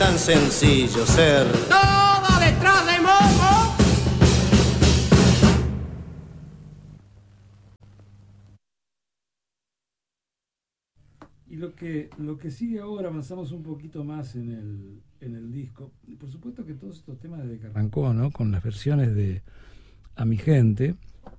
tan sencillo ser. ¡Todo detrás de Momo! Y lo que sigue ahora, avanzamos un poquito más en el disco. Por supuesto que todos estos temas desde que arrancó, ¿no? Con las versiones de A mi gente,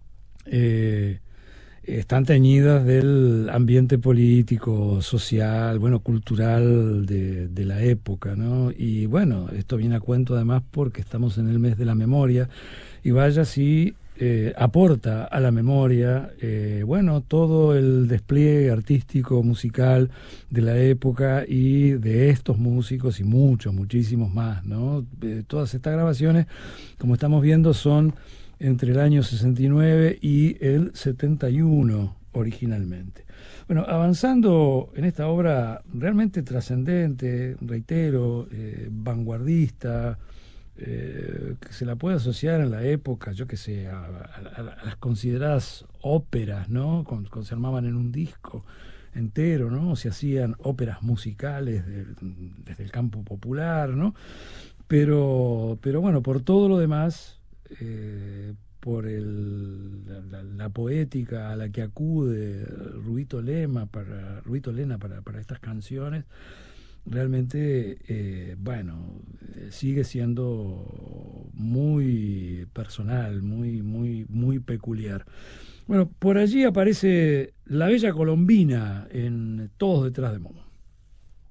están teñidas del ambiente político, social, bueno, cultural de la época, ¿no? Y bueno, esto viene a cuento además porque estamos en el mes de la memoria, y vaya si aporta a la memoria, bueno, todo el despliegue artístico, musical de la época y de estos músicos y muchísimos más, ¿no? Todas estas grabaciones, como estamos viendo, son entre el año 69 y el 71 originalmente. Bueno, avanzando en esta obra realmente trascendente, reitero, vanguardista, que se la puede asociar en la época, yo que sé, a las consideradas óperas, ¿no? Cuando se armaban en un disco entero, ¿no? Se hacían óperas musicales desde el campo popular, ¿no? Pero bueno, por todo lo demás, por la poética a la que acude Ruito Lena para estas canciones, realmente, bueno, sigue siendo muy personal, muy peculiar. Bueno, por allí aparece la Bella Colombina en Todos detrás de Momo.